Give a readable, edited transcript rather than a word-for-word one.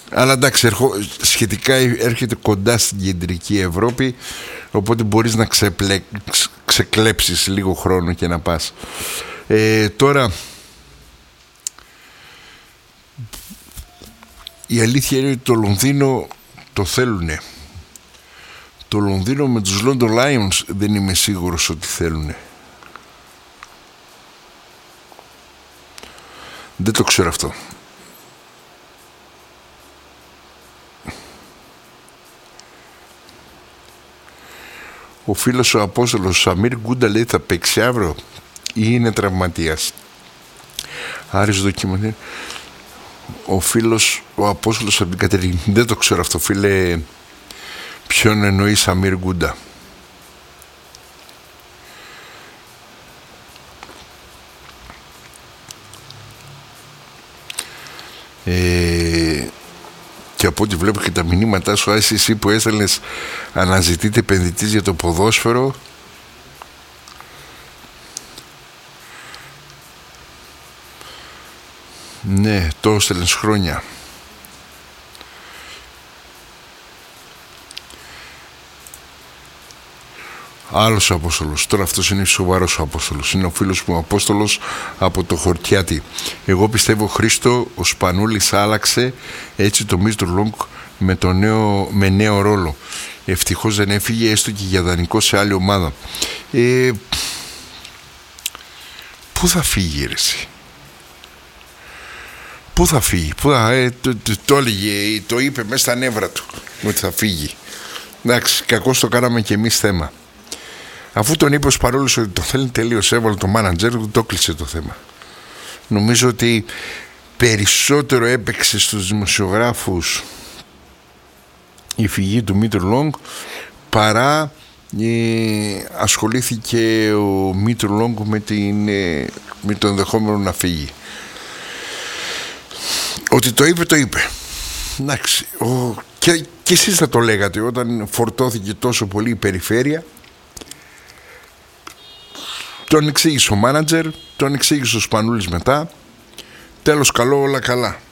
Αλλά εντάξει, σχετικά έρχεται κοντά στην κεντρική Ευρώπη, οπότε μπορείς να ξεκλέψεις λίγο χρόνο και να πας. Τώρα η αλήθεια είναι ότι το Λονδίνο το θέλουνε. Το Λονδίνο με τους London Lions δεν είμαι σίγουρος ότι θέλουνε. Δεν το ξέρω αυτό. Ο φίλος ο Απόστολος Σαμίρ Γκούντα λέει θα παίξει αύριο ή είναι τραυματίας. Άρης δοκιμαντήρ. Ο φίλος ο Απόστολος από την Κατερίνη. Δεν το ξέρω αυτό, φίλε. Ποιον εννοεί Σαμίρ Γκούντα? Και από ό,τι βλέπω και τα μηνύματά σου, εσύ που έστελνες αναζητείτε επενδυτής για το ποδόσφαιρο, ναι, το έστελνες χρόνια. Άλλος Απόστολος. Τώρα αυτός είναι σοβαρός ο Απόστολος. Είναι ο φίλος μου ο Απόστολος από το Χορτιάτι. Εγώ πιστεύω, Χρήστο, ο Σπανούλης άλλαξε έτσι το Μίστρο Λόγκ με νέο ρόλο. Ευτυχώς δεν έφυγε έστω και για δανεικό σε άλλη ομάδα. Πού θα φύγει ρε εσύ? Πού θα φύγει? Το έλεγε, το είπε μέσα στα νεύρα του ότι θα φύγει. Εντάξει, κακώς το κάναμε και εμείς θέμα. Αφού τον είπε ο Σπαρόλης ότι το θέλει, τελείως έβαλε το μάνατζερ του, το κλείσε το θέμα. Νομίζω ότι περισσότερο έπαιξε στους δημοσιογράφους η φυγή του Μήτρου Λόγκ παρά ασχολήθηκε ο Μήτρου Λόγκ με το ενδεχόμενο να φύγει. Ότι το είπε, το είπε. Εντάξει, και εσείς θα το λέγατε όταν φορτώθηκε τόσο πολύ η περιφέρεια. Τον εξήγησε ο μάνατζερ, τον εξήγησε ο Σπανούλης μετά. Τέλος καλό, όλα καλά.